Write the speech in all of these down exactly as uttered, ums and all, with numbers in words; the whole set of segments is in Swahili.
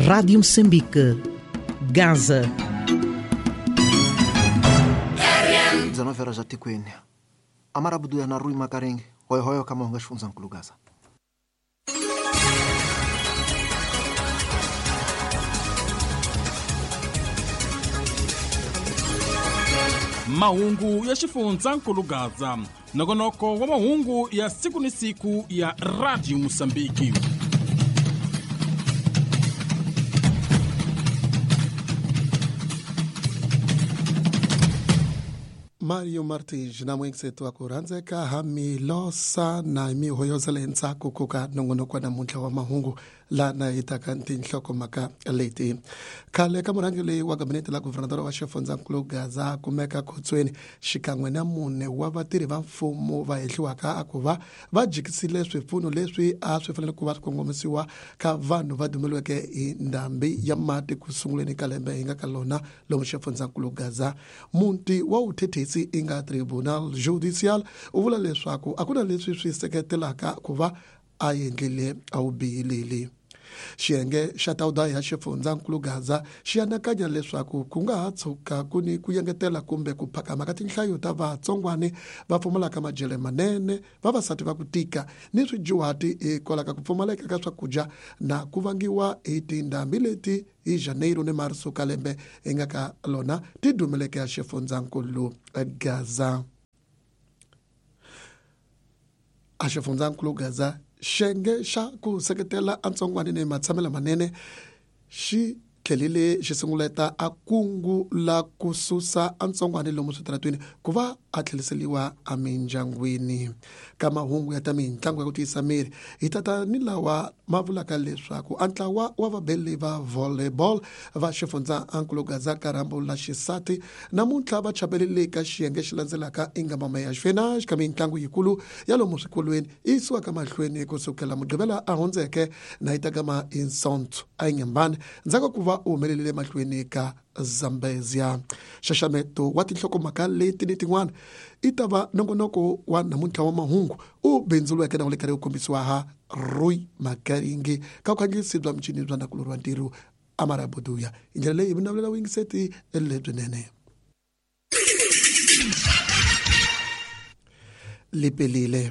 Rádio Moçambique, Gaza. dezenove horas atikwini. Amarabudu ya Narui Makarenge. Hoyo hoyo kama ungashifunza nkulu Gaza. Mahungu ya xifundzakulu Gaza. Nongonoko wa mahungu ya siku ni siku ya Radio Moçambique. Mario Martins na mwengsetu wa kuranzeka hami losa na imi hoyozele nsaku kuka nongonoko na mutla wa mahungu la na itakanti nhloko maka leti. Kale kamurangile wa gabinete la guvernadora wa xifundzakulu Gaza kumeka kutsweni xikan'we na mune wa vatirhi va mfumo va hehliwaka akuva va jikisile swipfuno leswi a swi fanele ku va swi kongomisiwa ka vanhu va dumeliweke hi ndhambi ya mati ku sunguleni ka lembe hi nga ka lona lomu xifundzakulu Gaza. Munti wa vuthethisi i nga tribunal judicial u vula leswaku a ku na leswi swi seketelaka ku va a endlile a wu bihileli. Xiyenge xa tawuda ya xifundzakulu Gaza xi anakanya leswaku ku nga ha tshuka ku ni ku yengetela kumbe ku phakama ka tinhlayo ta vatsongwani va pfumalaka majele manene, vavasati va ku tika ni swijuhati hikwalaho ka ku pfumaleka ka swakudya na ku vangiwa hi tindhambi leti hi Janeiro ni Marso ka lembe hi nga ka lona ti dumeleke ya xifundzakulu Gaza. A xifundzakulu Gaza xiyenge xa ku seketela antsongwani ni matshamelo manene xi tlhelile xi sunguleta a kungu la ku susa antsongwani lomu switaratweni ku va a tlheliseliwa amindyangwini. Ka mahungu ya ta mitlangu ya ku tiyisa miri hi tata ni lawa ma vulaka leswaku antlawa wa vabeli va volleyball va xifundzakulu Gaza Karambo la xisati namuntlha va chapelele ka xiyenge xi landzelaka ingambama ya xifenax ka mitlangu yikulu ya lomu swikolweni yi yisiwaka mahlweni kusukela mugqivela a hundzeke na yi takama hi nsonto a Nyembani ndzhaku ku va u humelelile mahlweni ka Zambezia. Xaxameto wa tinhlokomhaka leti ni tin'wana i ta va nongonoko wa namuntlha wa mahungu u bindzuriweke na u le karhi u kombisiwa ha Rui Makaringi ka vukhangisi bya michini bya nakulori wa ntirho Amarabuduya. Hi ndlela leyi vunavulela wingiseti lebyinene. Lipelile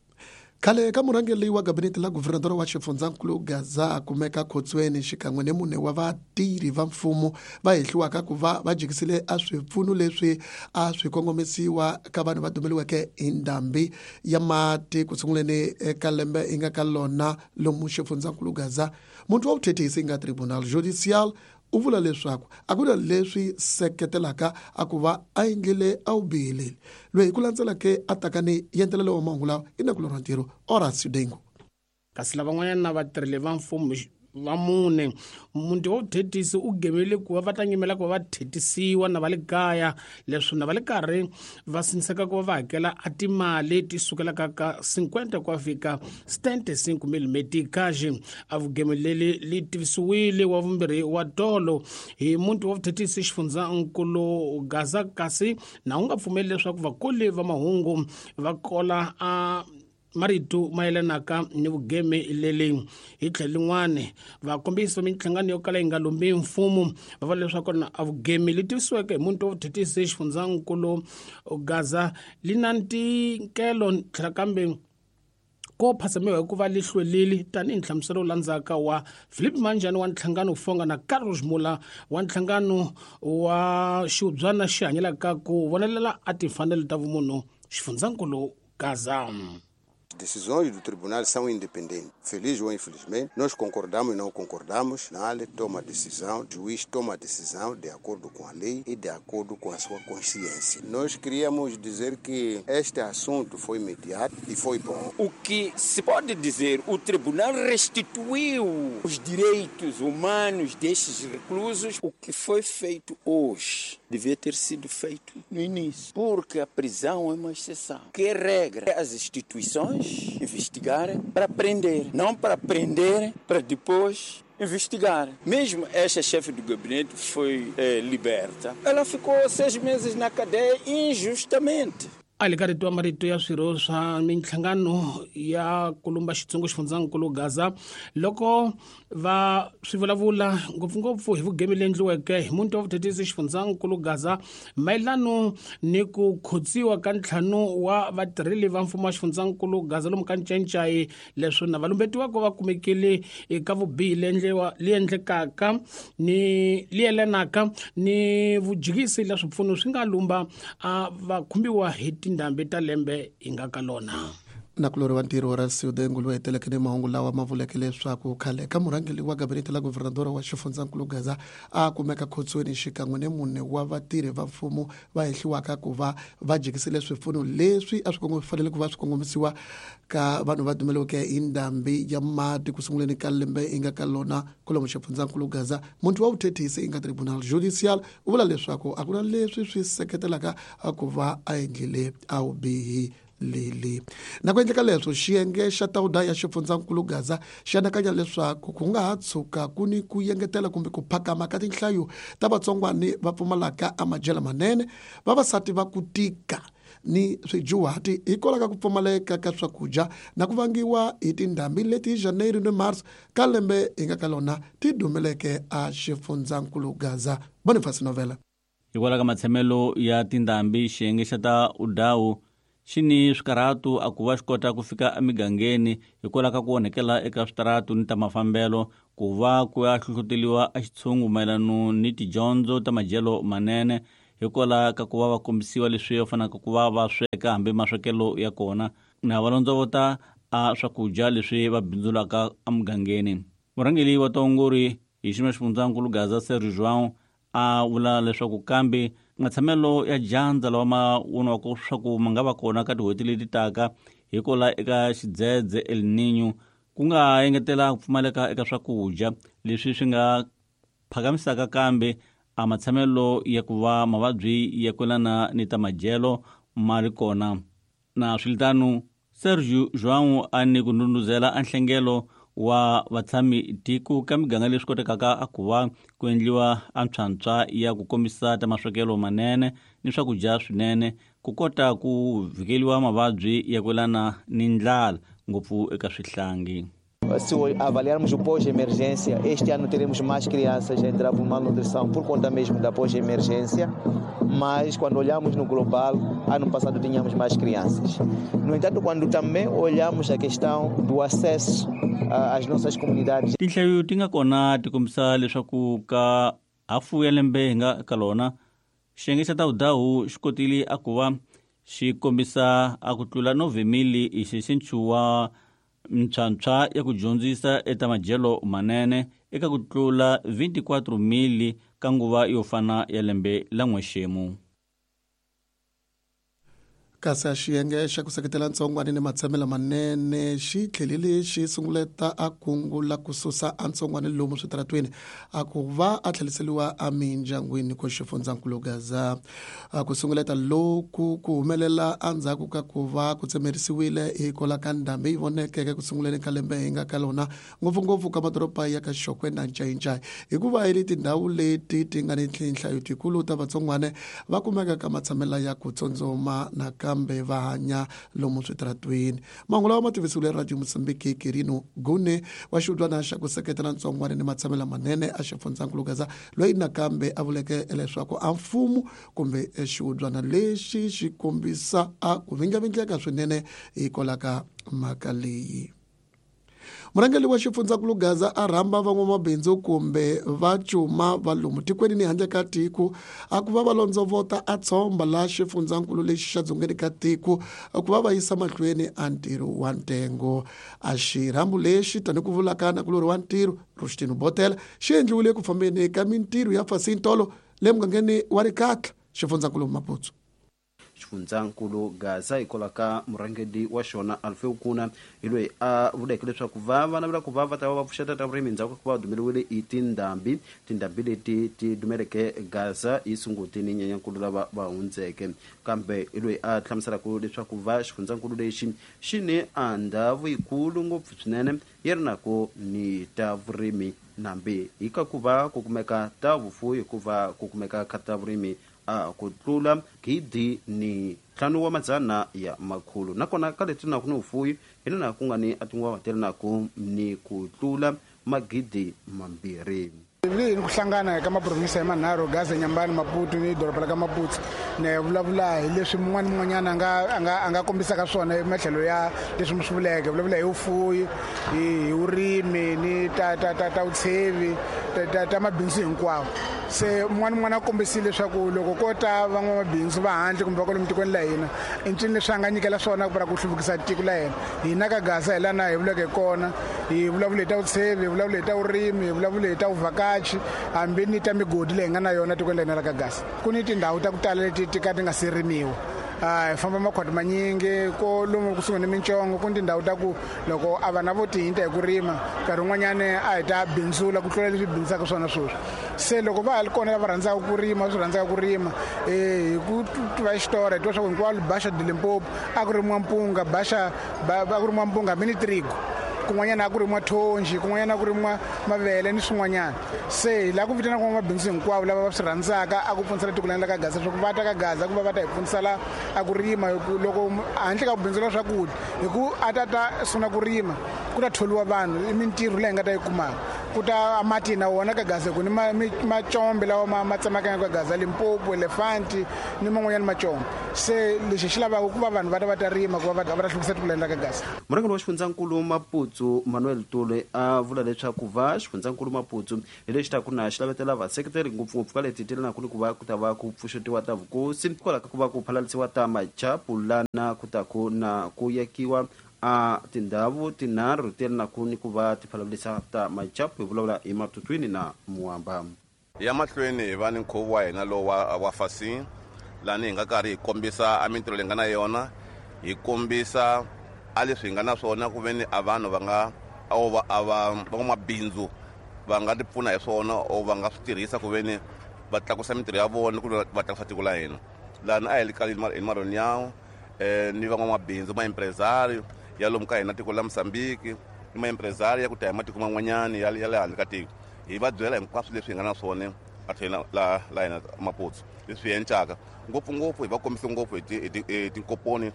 khale ka murhangeli wa gabinete la guvernadora wa xifundzakulu Gaza kumeka khotsweni xikan'we ni mune wa vatirhi va mfumo va hehliwaka ku va va jikisile a swipfuno leswi a swi kongomisiwa ka vanhu va dumeliweke hi ndhambi ya mati ku sunguleni eka lembe hi nga ka lona lomu xifundzakulu Gaza. Munhu wa vuthethisi nga tribunal judicial u vula leswaku a ku na leswi seketelaka a ku va a endlile a wu bihileli. Loyi ku landzelake a takani yentelelo wa mahungu lawa i nakulori wa ntirho Horace Dengu. Kasi lavan'wanyana na vatirheli va mfumo va mune munti wa vuthethisi u gemele ku va va ta nyimela ku va va thetisiwa na va le kaya leswi na va le karhi va siniseka ku va va hakela a timali ti sukelaka ka cinquenta ku fika setenta e cinco mil metikaji a vugemeleli li tivisiwile wa vumbirhi wa tolo hi munti wa vuthethisi xifundzakulu Gaza kasi na u nga pfumeli leswaku vakoli va mahungu va kola a marito mayelanaka ni vugeme leli hi tlhelo lin'wana vakombisi va minhlangano yo kala yi nga lombi mfumo va vula leswaku na vugeme li tivisiweke hi munhu wa vuthethisi xifundzakulu Gaza li na ntikelo tlhela kambe ko phasamiwa hikuva li hlwelile tanihi nhlamuselo landzaka wa Philip Manjani wa nhlangano Fonga na Carlos Mula wa nhlangano wa xiubyana xi hanyelaka ku vonelela a timfanelo ta vumunhu xifundzakulu Gaza. Decisões do tribunal são independentes. Feliz ou infelizmente, nós concordamos e não concordamos. Na lei toma a decisão, o juiz toma a decisão de acordo com a lei e de acordo com a sua consciência. Nós queríamos dizer que este assunto foi mediado e foi bom. O que se pode dizer, o tribunal restituiu os direitos humanos destes reclusos. O que foi feito hoje devia ter sido feito no início, porque a prisão é uma exceção. Que regra as instituições investigarem para prender, não para prender para depois investigar. Mesmo esta chefe do gabinete foi é, liberta. Ela ficou seis meses na cadeia injustamente. a le ka rito marito ya swirho swa minhlangano ya kulumba xitsongo xifundzankulu Gaza loko va swi vulavula ngopfungopfu hi vugemi le endliweke hi munti wa vuthethisi xifundzankulu Gaza mayelano ni ku khotsiwa ka ntlhanu wa vatirheli va mfumo wa xifundzankulu Gaza lomu ka ncayincayi leswi na valumbetiwaka va kumekile eka vubihi le endlekaka ni liyelanaka ni vujikisi la swipfuno swi nga lumba a va khumbiwa hi tindhambi ta lembe hi nga ka lona. na ku loriwa ntirho ra Siudengu loyi heteleke ni mahungu lawa ma vuleke leswaku khale ka murhangeli wa gabinete la guvernadora wa xifundzankulu Gaza a kumeka khotsweni xikan'we ni mune wa vatirhi va mfumo va hehliwaka ku va va jikisile swipfuno leswi a swi fanele ku va swi kongomisiwa ka vanhu va dumeliweke hi ndhambi ya mati ku sunguleni ka lembe i nga ka lona kulomu xifundzankulu Gaza. Munti wa vuthethisi i nga tribunal judicial u vula leswaku a ku na leswi swi seketelaka ku va a endlile a vubihi lili. Na ku endleka leswo xiyenge xa tawuda ya xifundzankulu Gaza xi anakanya leswaku ku nga ha tshuka ku ni ku yengetela kumbe ku phakama ka tinhlayo ta vatsongwani va pfumalaka amajele manene, vavasati va ku tika ni swijuhati hikwalaho ka ku pfumaleka ka swakudya na ku vangiwa hi tindhambi leti hi Janeiro ni Marso ka lembe hi nga ka lona ti dumeleke a xifundzankulu Gaza. Boniface Novela. Hikwalaho ka matshamelo ya tindhambi xiyenge xa ta udawu xi ni swikarhatu a ku va xi kota ku fika emigangeni hikwalaho ka ku onhekela eka switaratu ni ta mafambelo, ku va ku ya hlohloteliwa a xitshungu mayelano ni tidyondzo ta majelo manene hikwalaho ka ku va va kombisiwa leswi fanaka ku va va sweka hambi maswekelo ya kona na valondzovota a swakudya leswi va bindzulaka emugangeni. Murhangeli wa tongori hi xima xifundzankulu Gaza Sergio João a vula leswaku kambe matshamelo ya dyandza lawa ma voniwaka swa ku ma nga va kona ka tihoti leti taka hikola eka xidzedze El Niño ku nga engetela ku pfumaleka eka swakudya leswi swi nga phakamisaka kambe a matshamelo ya ku va mavabyi ya kwelana ni ta majelo ma ri kona. Na swilitano Sergio João a ni ku ndunduzela a nhlengelo wa vatshami tiko ka miganga leswi kotekaka a ku va ku endliwa antswantswa ya ku kombisa ta maswekelo manene ni swakudya swinene ku kota ku vhikeliwa mavabyi ya kwelana ni ndlala ngopfu eka swihlangi. Se avaliarmos o pós-emergência, este ano teremos mais crianças a entrar por malnutrição por conta mesmo da pós-emergência, mas quando olhamos no global, ano passado tínhamos mais crianças. No entanto, quando também olhamos a questão do acesso às nossas comunidades... Tinhlayo tinga kona tikombisa leswaku ka hafu ya lembe hinga ka lona xiyenge xa tawudawu xi kotile a ku va xi kombisa a ku tlula nove mili hi xixinchuwa mtshwantshwa ya ku dyondzisa eta majelo manene eka ku tlula veintiquatro mili ka nguva yo fana ya lembe la n'wexemu. Kasi a xiyenge xa ku seketela ntsongwani ni matshamelo manene xi tlhelile xi sunguleta a kungu la ku susa a ntsongwani lomu switaratweni a ku va a tlheliseliwa a mindyangwini ku xifundzankulu Gaza. A ku sunguleta loku ku humelela andzhaku ka ku va ku tsemerisiwile hikwalaho ka ndhambi yi vonekeke ku sunguleni ka lembe hi nga ka lona ngopfungopfu ka madoroba ya ka Xokwe na Ncayincayi hikuva hi tindhawu leti ti nga ni nhlayo tikulu ta vatsongwane va kumeka ka matshamelo ya ku tsondzoma na kambe va hanya lomu switaratweni. Mahungu lawa ma tivisiwile Radio Mozambique Kirino Gune wa xudwana xa ku seketela ntsongwane ni matshamelo manene a xifundzankulu Gaza loyi nakambe a vuleke leswaku a mfumo kumbe xudwana lexi xi kombisa a ku vingavindleka swinene hikwalaho ka mhaka leyi. Murhangeli wa xifundzankulu Gaza a rhamba van'wamabindzu kumbe va cuma va lomu tikweni ni handle ka tiko a ku va va londzovota a tshomba la xifundzankulu lexi xa dzongeni ka tiko ku va va yisa mahlweni a ntirho wa ntengo. A xirhambu lexi tani ku vulaka na kulori wa ntirho Rustino Botela xi endliwile ku fambeni ka mintirho ya Fasintolo le mugangeni wa Rikatla xifundzankulu Maputo. Xifundzankulu Gaza hikwalaho ka murhangeri wa xona Alfeu Kuna hi loyi a vuleke leswaku va va navela ku va va ta va va pfuxeta ta vurimi ndzhaku ka ku va dumeliwile hi tindhambi tindhambi leti ti dumeleke Gaza hi sungutini nyenyankulu lava va hundzeke. Kambe hi loyi a hlamuselaka leswaku va xifundzankulu lexi xi ni andhavu yikulu ngopfu swinene yi ri nako ni ta vurimi nambe hi ka ku va ku kumeka ta vufuwi ku va ku kumeka ka ta vurimi a ku tlula gidi ni ntlhanu wa madzana ya makhulu nakona ka leti na ku ni ufuyi hina na ku nga ni atin'wa tele na ku ni ku tlula magidi mambirhi ni ku hlangana eka maprovinsi manharhu Gaza, Nyambani, Maputo ni doroba la ka Maputo ne vulavula hi leswi mun'wana mun'wanyana anga anga anga kombisaka swona ematlhelo ya leswi mi swi vuleke vulavula hi ufuyi hi urimi ni ta ta ta ta utshevi ta ta mabindzu hinkwawo se mun'wana mun'wana a kombisile leswaku loko ko ta van'wamabindzu va handle kumbe va kwale mitikweni la hina i ncini leswi a nga nyikela swona ku ra ku hluvukisa tiko la hina hina ka Gaza hi lana hi vuleke kona hi vulavula hi ta utshevi hi vulavula hi ta urimi hi vulavula hi ta uvhakachi hambi ni ta migodi leyi nga na yona tikweni la hina la ka Gaza ku ni tindhawu ta ku tala leti ti ka ti nga sirimiwa hi famba makhwati manyingi ko lomu kusuhi ni mincongo ku ni tindhawu ta ku loko a vana vo tihinta hi ku rima nkarhi wun'wanyani a hi ta bindzula ku tlula leswi bindzaka swona sweswi se loko va ha ri kona lava rhandzaka ku rima swi rhandzaka ku rima hi ku tiva xitori hi tiva swa ku hinkwalo Basha de Limpopo a ku rimiwa mpunga Basha a ku rimiwa mpunga hambi ni trigo kun'wanyana a ku rimiwa thonji kun'wanyana a ku rimiwa mavele ni swin'wanyana se la ku vitana ku mabindzu hinkwavo lava va swi rhandzaka a ku pfunisela tiko la ka Gaza swa ku va ta ka Gaza ku va va ta hi pfunisela a ku rima loko handle ka ku bindzula swakudya hi ku a ta ta sungula ku rima ku ta tholiwa vanhu i mintirho leyi nga ta yi kumaka ku ta mati na wona ka Gaza ku ni macombe lawa ma tsamakanya ka Gaza Limpopo Elefanti ni man'wanyana macombe se lexi xi lavaka ku va vanhu va ta va ta rima ku va va ta hluvukisa tiko la ka Gaza. Murhangeri wa xifundzankulu Maputo Manuel Tule a vula leswaku va xifundzankulu Maputo hi lexi ta ku na xi lavetela vaseketeri ngopfungopfu ka leti tele na ku ni ku va ku ta va ku pfuxetiwa ta vukosi kwala ka ku va ku phalalisiwa ta machapu lana ku ta ku na ku yakiwa a tindhawu tinharhu tele na ku ni ku va ti phalalerisa ta machapu hi vulavula hi Matutwini na Muamba ya mahlweni hi va ni nkhuvo wa hina lowu wa fasini lani hi nga karhi hi kombisa a mintirho leyi nga na yona hi kombisa a leswi hi nga na swona ku veni a vanhu va nga a van'wamabindzu va nga tipfuna hi swona o va nga swi tirhisa ku veni va tlakusa mintirho ya vona ku va tlakusa tiko la hina lani a hi kali hi maroniyawo um ni van'wamabindzu maempresario ya lomu ka hina tiko la Mozambique ni maempresario ya ku ta hi matiko man'wanyani ya le handle ka tiko hi va byela hinkwaswo leswi hi nga na swona a tlhela la la hina Maputo leswi hi endlaka ngopfungopfu hi va kombise ngopfu hi tinkoponi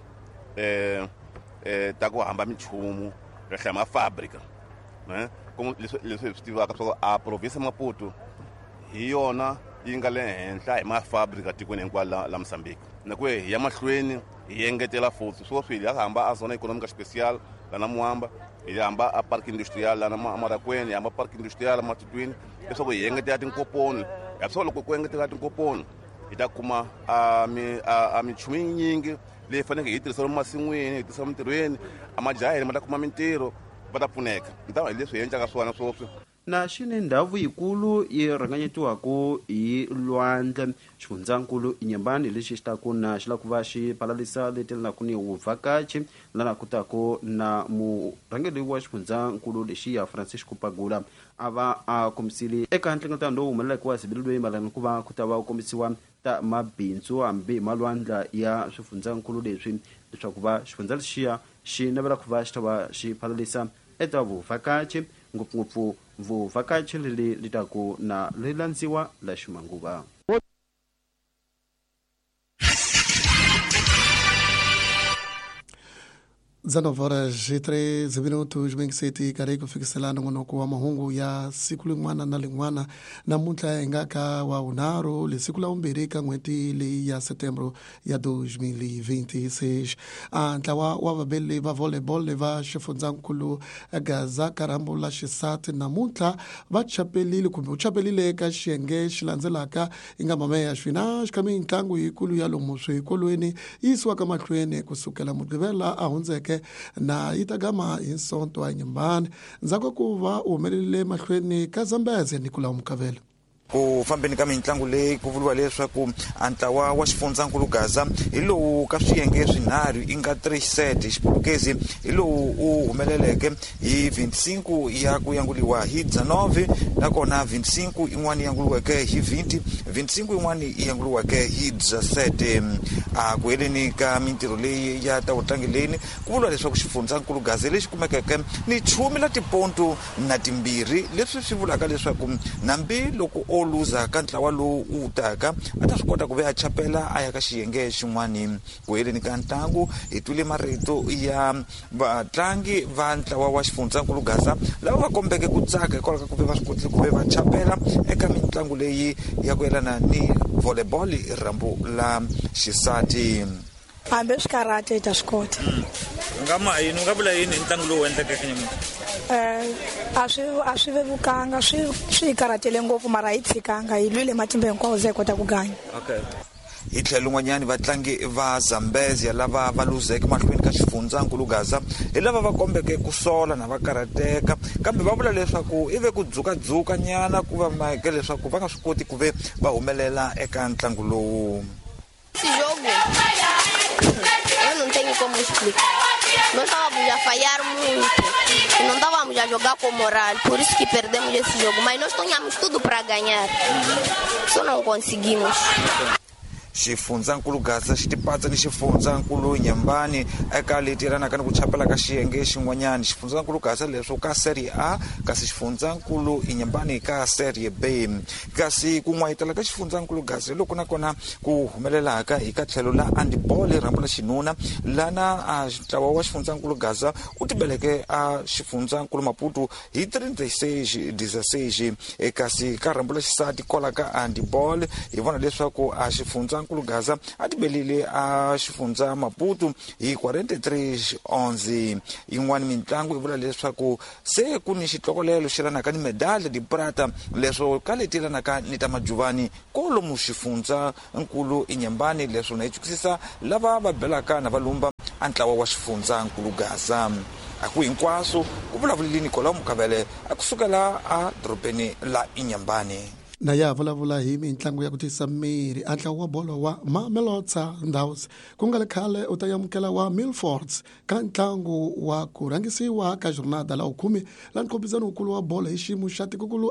um eh ta ku hamba minchumu ya hlaya mafabrika ne leswi leswi hi swi tivaka swa a province Maputo hi yona yi nga le henhla hi mafabrika tikweni hinkwalo la, la Mozambique na ku hi ya mahlweni hi engetela futhi swo swi ya hamba a zona economic special lana Muamba hi hamba a park industrial lana Marakweni hi hamba park industrial Matutwini leswaku hi engetela tinkoponi ya swo loko ku engetela tinkoponi hi ta kuma a mi a minchumu yinyingi leyi faneke hi tirhisa masin'wini hi tirhisa mintirhweni amajaheni ma ta kuma mintirho va ta pfuneka ntawa hi leswi hi endlaka swona swoswi na xini ndhawu yikulu yi rhanganyetiwaku hi lwandle xifundzankulu Nyambani lexi xi taku na xi la ku va xi phalalisa leti na ku ni uvhakachi lana ku taku na murhangeri wa xifundzankulu lexi ya Francisco Pagula a va a kombisile eka nhlengeletano lowu humeleleke wa sibili loyi malana ku va ku ta va kombisiwa ta mabindzu hambi malwandla ya swifundzankulu leswi leswaku va xifundza lexiya xi navela ku va xi ta va xi phalalisa eta vuvhakachi ngopfungopfu vuvhakachi leli litaku na lilandziwa la ximanguva. dezenove horas e treze minutos bem que sete kareko fikisela nongonoko wa mahungu ya siku lin'wana na lin'wana namuntlha hi nga ka wa unharhu le siku la vumbirhi ka n'hweti leyi ya setembro ya dois mil e vinte e seis a ntlawa wa vabeli va volleyball va xifundzankulu Gaza Karambo la xisati namuntlha va chapelile kumbe u chapelile eka xiyenge xi landzelaka hi nga mameya xifina xi ka mitlangu yikulu ya lomu swikolweni yisiwaka mahlweni kusukela mugqivela a hundzeke na itagama hi nsonto wa Nyambani ndzhaku ku va u humelele mahlweni ka Zambezi Nicolau Mukavela ku fambeni ka mitlangu leyi ku vuriwa leswaku antlawa wa xifundzankulu Gaza hi lowu ka swiyenge swinharhu i nga three set xipolokezi hi lowu u humeleleke hi veinticinco ya ku yanguliwa hi dezenove nakona veinticinco in'wana yanguliweke hi vinte veinticinco in'wana yanguliweke hi dezesete a ku heleni ka mintirho leyi ya ta utlangeleni ku vuriwa leswaku xifundzankulu Gaza lexi kumekeke ni chumi la tiponto na timbirhi leswi swi vulaka leswaku nambi loko wo luza ka ntlawa lowu wu taka a ta swi kota ku ve a chapela a ya ka xiyenge xin'wani. Ku heleni ka ntlangu hi twile marito ya vatlangi va ntlawa wa xifundzankulu Gaza lava va kombeke ku tsaka hikwalaho ka ku ve va swi kotile ku ve va chapela eka mitlangu leyi ya ku yelana ni volleyball rambu la xisati. Hambe swi karate ta swi kota. Nga ma yini u nga vula yini ntlangu lowu endleke ka nyamuka? Eh a swi a swi vevukanga swi swi karatele ngopfu mara hi tshikanga hi lwile matimba hinkwawo ze kota ku ganya. Okay. Hi tlhelo n'wanyani vatlangi va Zambezia lava va luzeke mahlweni ka xifundzankulu Gaza hi lava va kombeke ku sola na va karateka kambe va vula leswaku ive ku dzukadzuka nyana ku va make leswaku va nga swi koti ku ve va humelela eka ntlangu lowu. Esse jogo, eu não tenho como explicar. Nós estávamos a falhar muito, não estávamos a jogar com moral, por isso que perdemos esse jogo. Mas nós tínhamos tudo para ganhar, só não conseguimos. Xifundzankulu Gaza xi tipatsa ni xifundzankulu Nyembani eka leti yelanaka ni ku chapela ka xiyenge xin'wanyani. Xifundzankulu Gaza leswo ka Serie A kasi xifundzankulu Nyembani ka Serie B. Kasi ku n'wayitela ka xifundzankulu Gaza loko na kona ku humelelaka hi ka tlhelo la handball rambu la xinuna lana a ntlawa wa xifundzankulu Gaza u tibeleke a xifundzankulu Maputo hi thirty-six dezesseis kasi ka rambu la xisati kola ka handball hi vona leswaku a xifundzankulu Gaza a tibelile a xifundza Maputo hi forty-three onze. Yin'wana mitlangu hi vula leswaku se ku ni xitlokolelo xelanaka ni medalha di prata leswo ka leti yelanaka ni ta majuvani kolomu xifundza nkulu Nyembani leswo na itsukisisa lava va belaka na valumba a ntlawa wa xifundzankulu Gaza. A ku hinkwaswo ku vulavulile Nicola Mukavele a kusukela a dorobeni la Nyembani. Na ya vulavula hi mitlangu ya ku tisa miri a ntlawa wa bolo wa Mamelodi Sundowns ku nga le khale u ta yamukela wa Milfords ka ntlangu wa ku rhangisiwa ka jornada la ukhume la nqombisano wukulu wa bolo hi xiyimo xa tikokulu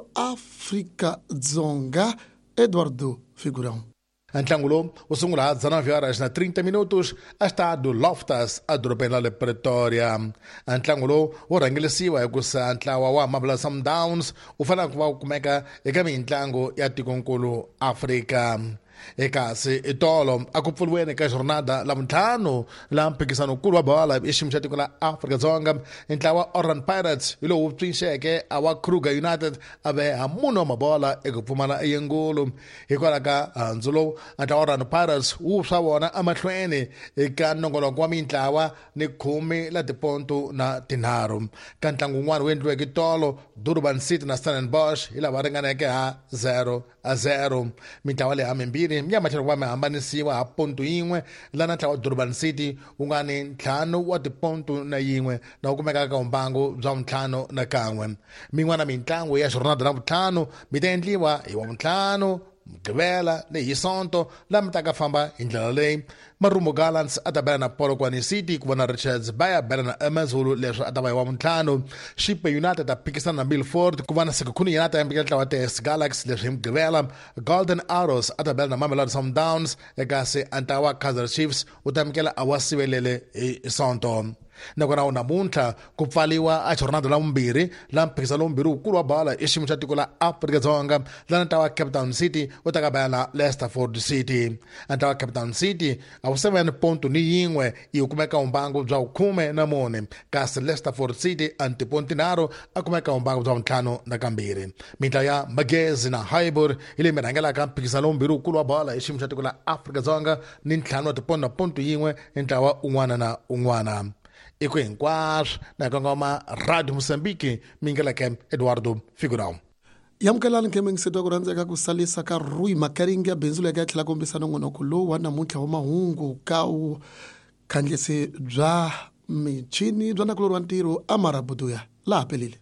Afrika-Dzonga. Eduardo Figurão. Ntlangu lowu wu sungula ha dezenove horas na thirty minutos a estado Loftus a dorobeni la Pretoria. Ntlangu lowu wu rhangelisiwa hikusa ntlawa wa Mamelodi Sundowns wu fanele ku va wu kumeka eka mitlangu ya tikonkulu Afrika. Ekasi itolo a ku pfuliweni ka jornada la vuntlhanu la mphikizano nkulu wa bola hi xiyimo xa tiko la Afrika-Dzonga. Ntlawa Orlando Pirates hi lowu pfinxeke a wa Kruger United a veha mune wa mabola eku pfumala eyengulu hikwalaho ka handzu lowu ntlawa Orlando Pirates wu swa vona emahlweni eka nongonoko wa mitlawa ni khume la tiponto na tinharhu. Ka ntlangu wun'wana wu endliweke tolo Durban City na Stellenbosch hi lava ringaneke ha zero a zero. Mitlawa leyi hambirhi ya matlhelo wa hambanisiwa ha ponto yin'we lana ntlawa wa Durban City wu nga ni ntlhanu wa tiponto na yin'we na wu kumeka ka vumbangu bya vuntlhanu na kan'we. Min'wana mitlangu ya jornada na vuntlhanu mi ta endliwa hi wa vuntlhanu Mgqibela ni hi Sonto la mi ta ka famba hi ndlela leyi. Marumo Gallants a ta bela na Polokwane City ku vona Richards Bay a bela na Amazulu leswi a ta va hi wa vuntlhanu. Shipe United a phikisana na Milford ku vona Sekhukhune United ya mbika ntlawa T S Galaxy leswi hi Mgqibela. Golden Arrows a ta bela na Mamelodi Sundowns ekasi ntlawa wa Kaizer Chiefs u ta amukela a wa Sivelele hi Sonto. Nakona u namuntlha ku pfaliwa a jornada la vumbirhi la mphikizano wumbirhi wukulu wa bola hi xiyimo xa tiko la Afrika-Dzonga lana ntlawa wa Cape Town City u ta ka bela na Leicesterford City. Ntlawa wa Cape Town City a wu seven ponto ni yin'we yi kumeka vumbangu bya khume na mune kasi Leicesterford City a ntiponto tinharhu a kumeka vumbangu bya vuntlhanu na kambirhi. Mitlawa ya Magezi na Highbury hi leyi mi rhangelaka mphikizano wumbirhi wukulu wa bola hi xiyimo xa tiko la Afrika-Dzonga ni ntlhanu wa tiponto na ponto yin'we ntlawa un'wana na un'wana. Iko hinkwaswo na kongoma Radio Mozambique mingeleke Eduardo Figurão. Yamukelani nkhemengiseto ku rhandzeka ku salisa ka Rui Makaringi ya bindzu leyi ka tlhela kombisa nongonoko lowu wa namuntlha wa mahungu ka wu khandlisi bya michini bya nakulori wa ntirho Amarabuduya laha pelile.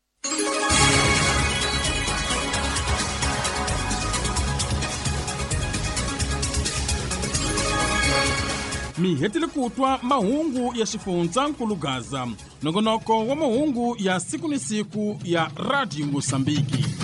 Mi hetile kutwa mahungu ya xifundzankulu Gaza, nongonoko wa mahungu ya siku ni siku ya Radio Mozambique.